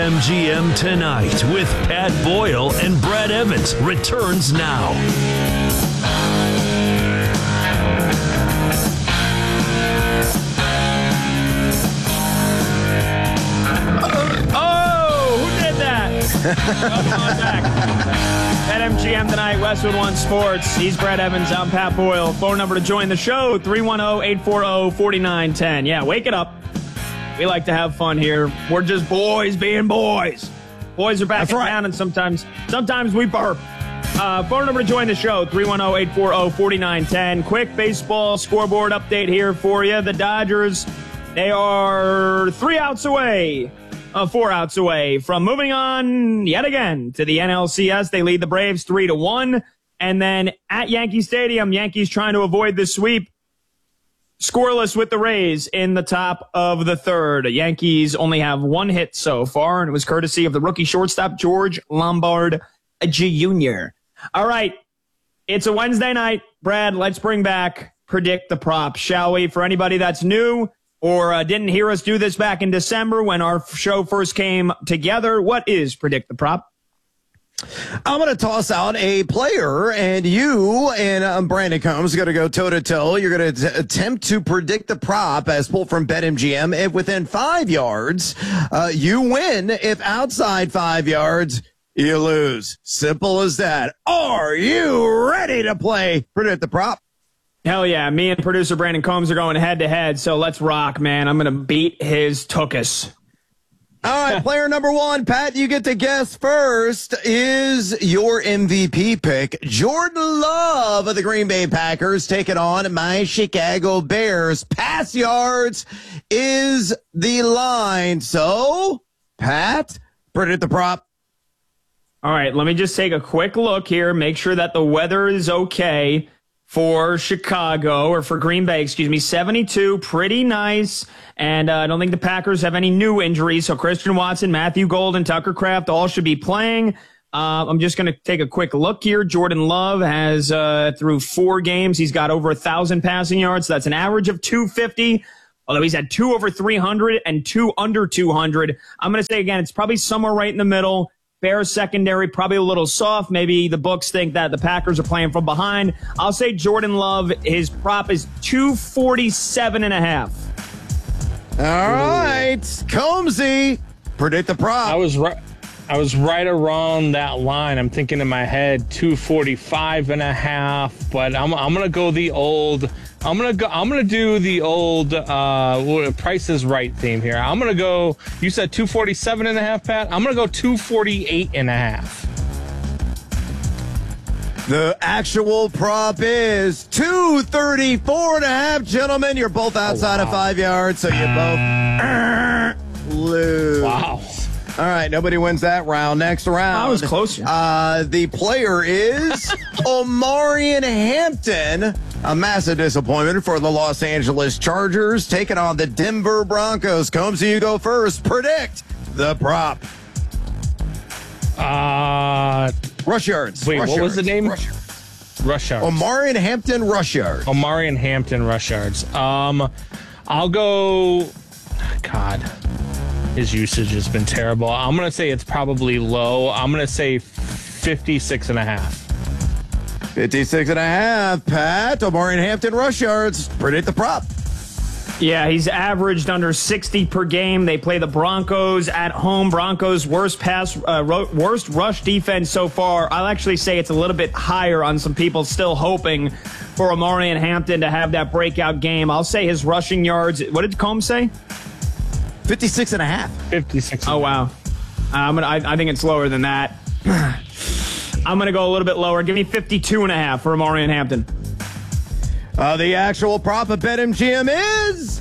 BetMGM Tonight with Pat Boyle and Brad Evans returns now. Who did that? Welcome on back. BetMGM Tonight, Westwood One Sports. He's Brad Evans. I'm Pat Boyle. Phone number to join the show, 310-840-4910. Yeah, wake it up. We like to have fun here. We're just boys being boys. Boys are back in town, and sometimes we burp. Phone number to join the show, 310-840-4910. Quick baseball scoreboard update here for you. The Dodgers, they are 4 outs away from moving on yet again to the NLCS. They lead the Braves 3-1. And then at Yankee Stadium, Yankees trying to avoid the sweep. Scoreless with the Rays in the top of the third. Yankees only have one hit so far, and it was courtesy of the rookie shortstop, George Lombard Jr. All right, it's a Wednesday night. Brad, let's bring back Predict the Prop, shall we? For anybody that's new or didn't hear us do this back in December when our show first came together, what is Predict the Prop? I'm going to toss out a player, and you and Brandon Combs are going to go toe-to-toe. You're going to attempt to predict the prop as pulled from BetMGM. If within 5 yards, you win. If outside 5 yards, you lose. Simple as that. Are you ready to play Predict the Prop? Hell yeah. Me and producer Brandon Combs are going head-to-head, so let's rock, man. I'm going to beat his tuchus. All right, player number one, Pat, you get to guess first. Is your MVP pick Jordan Love of the Green Bay Packers taking on my Chicago Bears? Pass yards is the line. So, Pat, predict the prop. All right, let me just take a quick look here, make sure that the weather is okay for Chicago, or for Green Bay, 72, pretty nice. And I don't think the Packers have any new injuries. So Christian Watson, Matthew Golden, Tucker Kraft all should be playing. I'm just going to take a quick look here. Jordan Love has, through 4 games, he's got over 1,000 passing yards. So that's an average of 250. Although he's had 2 over 300 and 2 under 200. I'm going to say again, it's probably somewhere right in the middle. Bears secondary, probably a little soft. Maybe the books think that the Packers are playing from behind. I'll say Jordan Love, his prop is 247.5. All right, Combsy, predict the prop. I was right around that line. I'm thinking in my head 245.5, but I'm gonna go the old. I'm gonna do the old Price is Right theme here. I'm gonna go. You said 247.5, Pat. I'm gonna go 248.5. The actual prop is 234.5, gentlemen. You're both outside of 5 yards, so you both lose. Wow. All right, nobody wins that round. Next round. I was closer. The player is Omarion Hampton. A massive disappointment for the Los Angeles Chargers, taking on the Denver Broncos. Combs, you go first. Predict the prop. Rush yards. Wait, what was the name? Rush yards. Omarion Hampton rush yards. Omarion Hampton rush yards. I'll go. God, his usage has been terrible. I'm gonna say it's probably low. I'm gonna say 56.5. 56.5, Pat. Omarion Hampton rush yards. Predict the prop. Yeah, he's averaged under 60 per game. They play the Broncos at home. Broncos worst rush defense so far. I'll actually say it's a little bit higher on some people still hoping for Omarion Hampton to have that breakout game. I'll say his rushing yards. What did Combs say? 56.5. 56. Oh wow. I think it's lower than that. I'm going to go a little bit lower. Give me 52.5 for Omarion Hampton. The actual prop of BetMGM is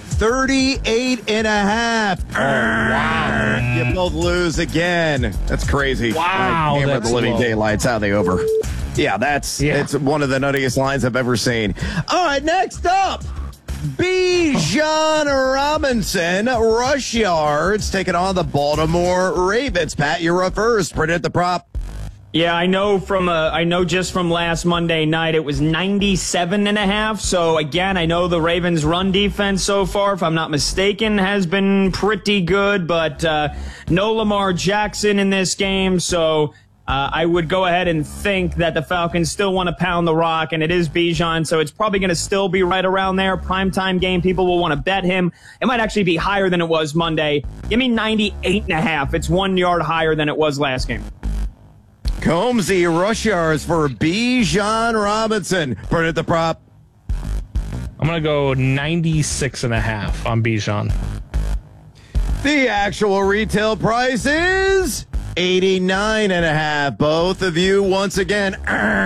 38.5. Oh, wow. You both lose again. That's crazy. Wow. Hammer the living low. daylights out of the over. Yeah, it's one of the nuttiest lines I've ever seen. All right, next up, Bijan Robinson, rush yards, taking on the Baltimore Ravens. Pat, you're up first. Predict the prop. Yeah, I know just from last Monday night it was 97.5. So again, I know the Ravens' run defense so far, if I'm not mistaken, has been pretty good, but no Lamar Jackson in this game, so I would go ahead and think that the Falcons still want to pound the rock, and it is Bijan, so it's probably going to still be right around there. Primetime game, people will want to bet him. It might actually be higher than it was Monday. Give me 98.5. It's 1 yard higher than it was last game. Combsy, rush yards for Bijan Robinson. Predict the prop. I'm going to go 96.5 on Bijan. The actual retail price is 89.5. Both of you, once again,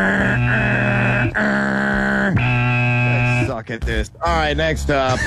suck at this. All right, next up.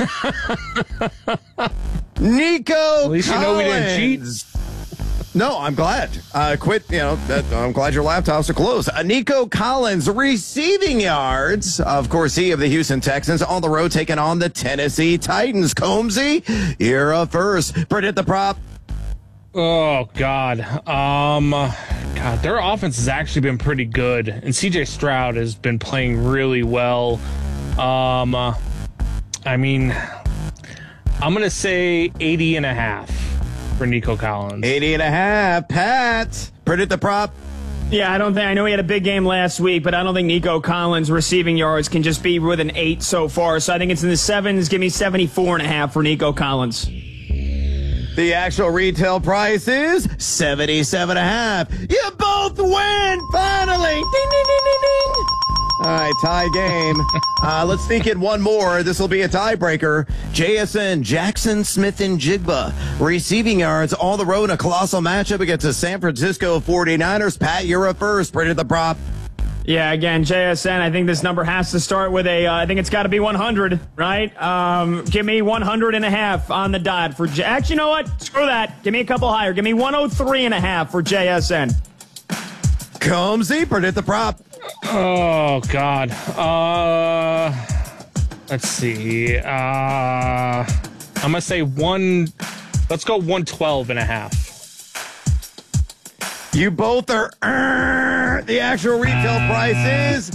Nico At least you know we didn't cheat. No, I'm glad. I'm glad your laptops are closed. Nico Collins receiving yards. Of course, he of the Houston Texans on the road taking on the Tennessee Titans. Combsy, you're up first. Predict the prop. Oh, God. Their offense has actually been pretty good, and C.J. Stroud has been playing really well. I'm going to say 80.5 for Nico Collins. 80.5. Pat, predict the prop. Yeah, I know he had a big game last week, but I don't think Nico Collins' receiving yards can just be with an 8 so far. So I think it's in the 7s. Give me 74.5 for Nico Collins. The actual retail price is 77.5. You both win, finally. Ding, ding, ding, ding, ding. All right, tie game. Let's sneak in one more. This will be a tiebreaker. JSN, Jackson Smith and Jigba. Receiving yards on the road in a colossal matchup against the San Francisco 49ers. Pat, you're up first. Predict the prop. Yeah, again, JSN, I think this number has to start with I think it's got to be 100, right? Give me 100.5 on the dot for actually, you know what? Screw that. Give me a couple higher. Give me 103.5 for JSN. Combsy, predict the prop. Oh, God. Let's see. I'm going to say let's go 112.5. You both are, the actual retail price is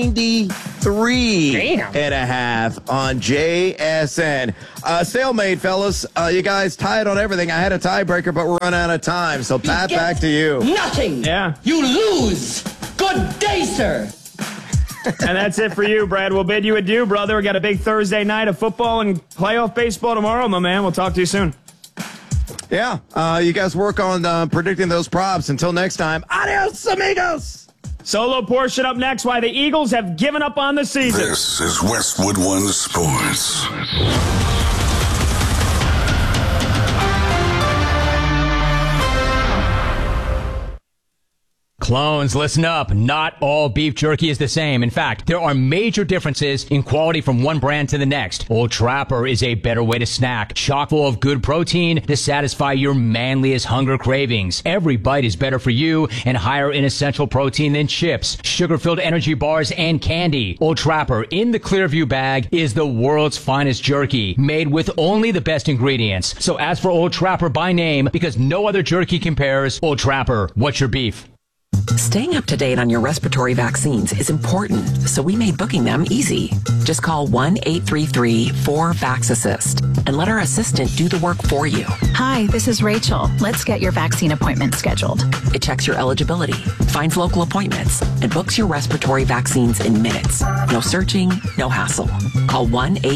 93.5 on JSN. Stalemate, fellas. You guys tied on everything. I had a tiebreaker, but we're running out of time. So, Pat, back to you. Nothing. Yeah. You lose. Good day, sir. And that's it for you, Brad. We'll bid you adieu, brother. We got a big Thursday night of football and playoff baseball tomorrow, my man. We'll talk to you soon. Yeah, you guys work on predicting those props. Until next time, adios, amigos. Solo portion up next, why the Eagles have given up on the season. This is Westwood One Sports. Clones, listen up. Not all beef jerky is the same. In fact, there are major differences in quality from one brand to the next. Old Trapper is a better way to snack, chock full of good protein to satisfy your manliest hunger cravings. Every bite is better for you and higher in essential protein than chips, sugar-filled energy bars, and candy. Old Trapper in the Clearview bag is the world's finest jerky, made with only the best ingredients. So ask for Old Trapper by name because no other jerky compares. Old Trapper, what's your beef? Staying up to date on your respiratory vaccines is important, so we made booking them easy. Just call 1-833-4-VAX-ASSIST and let our assistant do the work for you. Hi, this is Rachel. Let's get your vaccine appointment scheduled. It checks your eligibility, finds local appointments, and books your respiratory vaccines in minutes. No searching, no hassle. Call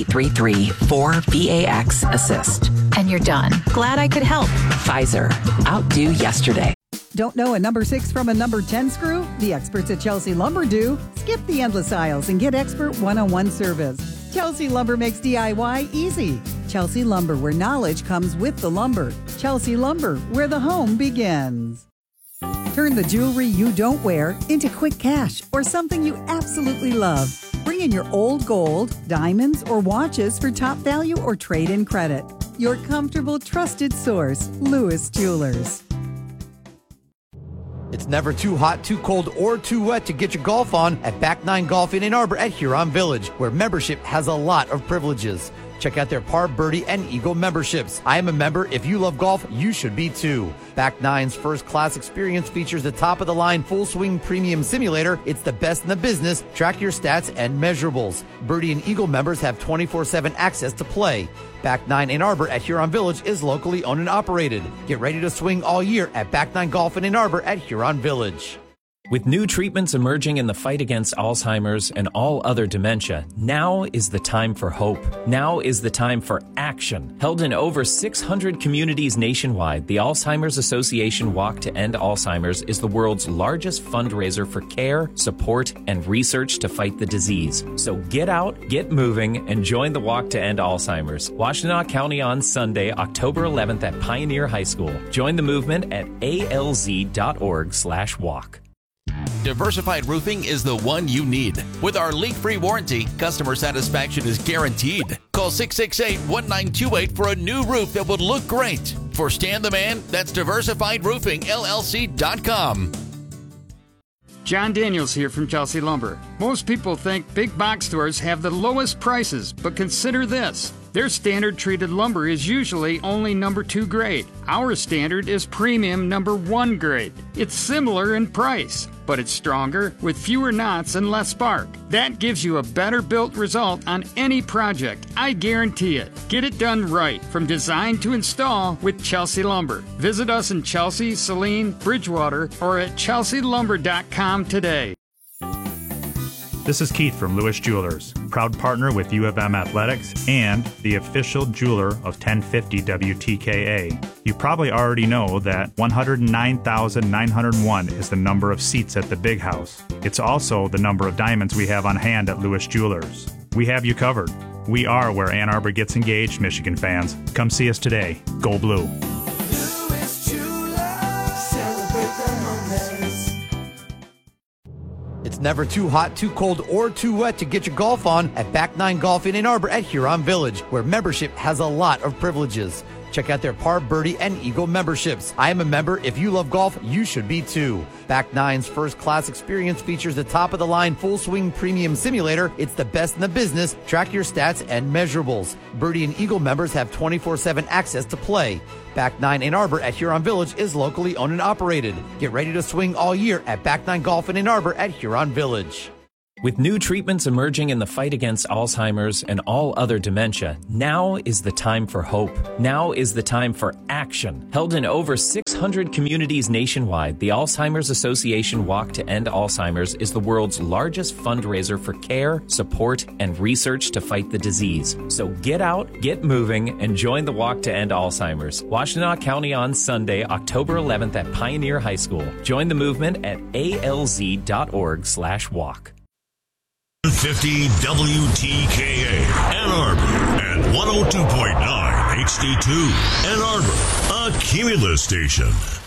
1-833-4-VAX-ASSIST. And you're done. Glad I could help. Pfizer. Outdo yesterday. Don't know a number 6 from a number 10 screw? The experts at Chelsea Lumber do. Skip the endless aisles and get expert one-on-one service. Chelsea Lumber makes DIY easy. Chelsea Lumber, where knowledge comes with the lumber. Chelsea Lumber, where the home begins. Turn the jewelry you don't wear into quick cash or something you absolutely love. Bring in your old gold, diamonds, or watches for top value or trade-in credit. Your comfortable, trusted source, Lewis Jewelers. It's never too hot, too cold, or too wet to get your golf on at Back 9 Golf in Ann Arbor at Huron Village, where membership has a lot of privileges. Check out their Par, Birdie, and Eagle memberships. I am a member. If you love golf, you should be too. Back Nine's first-class experience features the top-of-the-line full-swing premium simulator. It's the best in the business. Track your stats and measurables. Birdie and Eagle members have 24/7 access to play. Back Nine Ann Arbor at Huron Village is locally owned and operated. Get ready to swing all year at Back Nine Golf in Ann Arbor at Huron Village. With new treatments emerging in the fight against Alzheimer's and all other dementia, now is the time for hope. Now is the time for action. Held in over 600 communities nationwide, the Alzheimer's Association Walk to End Alzheimer's is the world's largest fundraiser for care, support, and research to fight the disease. So get out, get moving, and join the Walk to End Alzheimer's. Washtenaw County on Sunday, October 11th at Pioneer High School. Join the movement at alz.org/walk. Diversified Roofing is the one you need. With our leak-free warranty, customer satisfaction is guaranteed. Call 668-1928 for a new roof that would look great. For Stan the Man, that's DiversifiedRoofingLLC.com. John Daniels here from Chelsea Lumber. Most people think big box stores have the lowest prices, but consider this. Their standard treated lumber is usually only number 2 grade. Our standard is premium number 1 grade. It's similar in price, but it's stronger with fewer knots and less bark. That gives you a better built result on any project. I guarantee it. Get it done right from design to install with Chelsea Lumber. Visit us in Chelsea, Saline, Bridgewater, or at chelsealumber.com today. This is Keith from Lewis Jewelers, proud partner with U of M Athletics and the official jeweler of 1050 WTKA. You probably already know that 109,901 is the number of seats at the Big House. It's also the number of diamonds we have on hand at Lewis Jewelers. We have you covered. We are where Ann Arbor gets engaged, Michigan fans. Come see us today. Go Blue. It's never too hot, too cold, or too wet to get your golf on at Back Nine Golf in Ann Arbor at Huron Village, where membership has a lot of privileges. Check out their Par, Birdie, and Eagle memberships. I am a member. If you love golf, you should be too. Back Nine's first-class experience features the top-of-the-line full-swing premium simulator. It's the best in the business. Track your stats and measurables. Birdie and Eagle members have 24/7 access to play. Back Nine Ann Arbor at Huron Village is locally owned and operated. Get ready to swing all year at Back Nine Golf in Ann Arbor at Huron Village. With new treatments emerging in the fight against Alzheimer's and all other dementia, now is the time for hope. Now is the time for action. Held in over 600 communities nationwide, the Alzheimer's Association Walk to End Alzheimer's is the world's largest fundraiser for care, support, and research to fight the disease. So get out, get moving, and join the Walk to End Alzheimer's. Washtenaw County on Sunday, October 11th at Pioneer High School. Join the movement at alz.org/walk. 50 WTKA Ann Arbor and 102.9 HD2 Ann Arbor, a Cumulus station.